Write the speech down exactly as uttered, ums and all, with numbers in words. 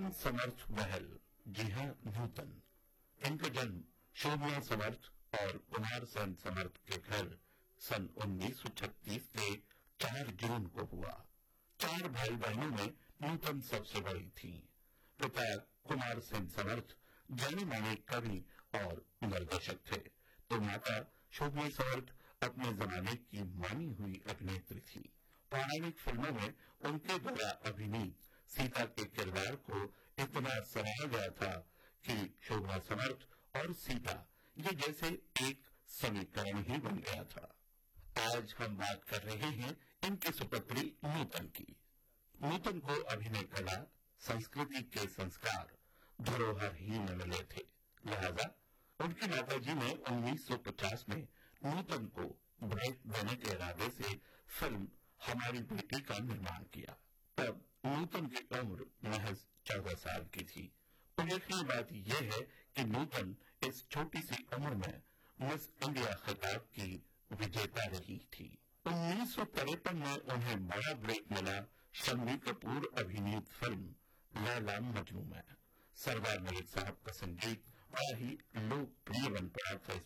नूतन समर्थ महल, जी हाँ नूतन, इनका जन्म शोभना समर्थ और कुमार सेन समर्थ के घर सन उन्नीस सौ छत्तीस के चार जून को हुआ। चार भाई बहनों में नूतन सबसे बड़ी थी। पिता कुमार सेन समर्थ जाने माने कवि और निर्देशक थे, तो माता शोभना समर्थ अपने जमाने की मानी हुई अभिनेत्री थी। पौराणिक फिल्मों में उनके द्वारा अभिनीत सीता के किरदार को इतना सराहा गया था कि शोभना समर्थ और सीता ये जैसे एक समीकरण ही बन गया था। आज हम बात कर रहे हैं इनकी सुपुत्री नूतन की। नूतन को अभिनय कला, संस्कृति के संस्कार धरोहर ही में मिले थे, लिहाजा उनकी माताजी ने उन्नीस सौ पचास में नूतन को ब्रेक देने के इरादे से फिल्म हमारी बेटी का निर्माण किया। तब नूतन की उम्र महज चौदह साल की थी। उल्लेखनीय बात यह है कि नूतन इस छोटी सी उम्र में मिस इंडिया खिताब की विजेता रही थी। उन्नीस सौ तिरपन में उन्हें बड़ा ब्रेक मिला शम्मी कपूर अभिनीत फिल्म लैला मजनू में। सरदार मलिक साहब का संगीत बड़ा ही लोकप्रिय बन पड़ा था इस